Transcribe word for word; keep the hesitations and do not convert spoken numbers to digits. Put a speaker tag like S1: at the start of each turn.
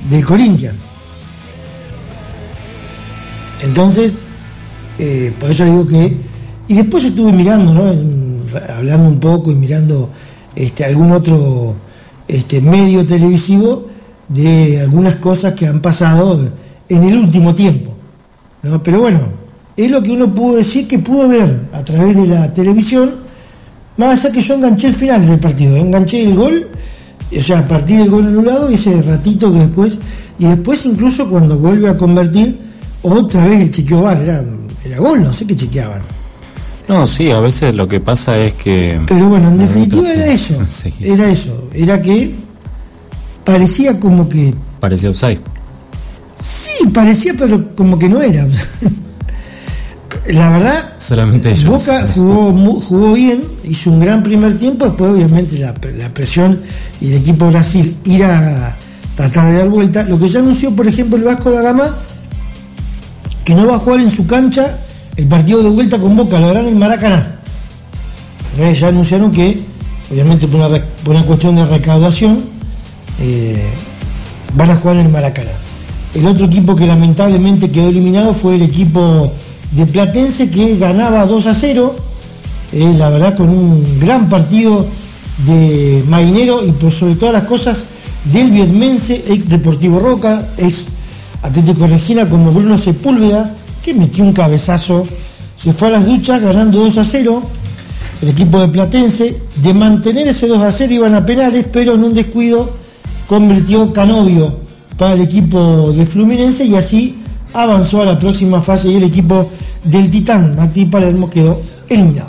S1: del Corinthians. Entonces, eh, por eso digo que... Y después estuve mirando, ¿no? En, hablando un poco y mirando este, algún otro este, medio televisivo de algunas cosas que han pasado en el último tiempo, ¿no? Pero bueno, es lo que uno pudo decir que pudo ver a través de la televisión, más allá que yo enganché el final del partido, enganché el gol, o sea, a partir del gol anulado, ese ratito que después, y después incluso cuando vuelve a convertir, otra vez el chequeo V A R, era, era gol, no sé qué chequeaban.
S2: No, sí, a veces lo que pasa es que...
S1: Pero bueno, en definitiva era eso, era eso, era que parecía como que...
S2: Parecía offside.
S1: Sí, parecía, pero como que no era. La verdad,
S2: solamente ellos.
S1: Boca jugó, jugó bien, hizo un gran primer tiempo, después obviamente la, la presión y el equipo de Brasil ir a tratar de dar vuelta. Lo que ya anunció, por ejemplo, el Vasco da Gama, que no va a jugar en su cancha el partido de vuelta con Boca, lo harán en Maracaná. Ya anunciaron que, obviamente por una, por una cuestión de recaudación, eh, van a jugar en Maracaná. El otro equipo que lamentablemente quedó eliminado fue el equipo de Platense, que ganaba dos a cero, eh, la verdad con un gran partido de Marinero y por sobre todas las cosas del vietmense, ex Deportivo Roca, ex Atlético Regina, como Bruno Sepúlveda, que metió un cabezazo, se fue a las duchas ganando dos a cero. El equipo de Platense, de mantener ese dos a cero iban a penales, pero en un descuido convirtió Canovio para el equipo de Fluminense y así avanzó a la próxima fase y el equipo del Titán Martín Palermo quedó eliminado.